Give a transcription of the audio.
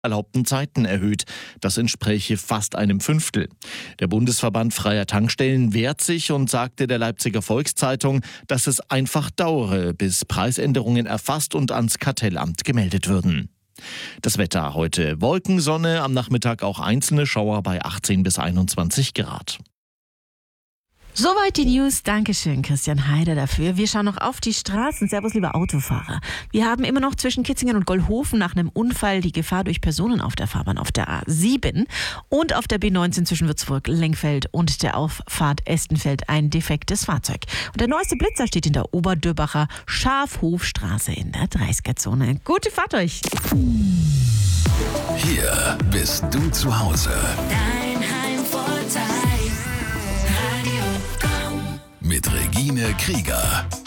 erlaubten Zeiten erhöht. Das entspräche fast einem Fünftel. Der Bundesverband freier Tankstellen wehrt sich und sagte der Leipziger Volkszeitung, dass es einfach dauere, bis Preisänderungen erfasst und ans Kartellamt gemeldet würden. Das Wetter heute: Wolken, Sonne, am Nachmittag auch einzelne Schauer bei 18 bis 21 Grad. Soweit die News. Dankeschön, Christian Heider, dafür. Wir schauen noch auf die Straßen. Servus, lieber Autofahrer. Wir haben immer noch zwischen Kitzingen und Goldhofen nach einem Unfall die Gefahr durch Personen auf der Fahrbahn auf der A7 und auf der B19 zwischen Würzburg, Lengfeld und der Auffahrt Estenfeld ein defektes Fahrzeug. Und der neueste Blitzer steht in der Oberdürbacher Schafhofstraße in der 30er-Zone. Gute Fahrt euch! Hier bist du zu Hause. Dein Heimvorteil. Radio Go. Mit Regine Krieger.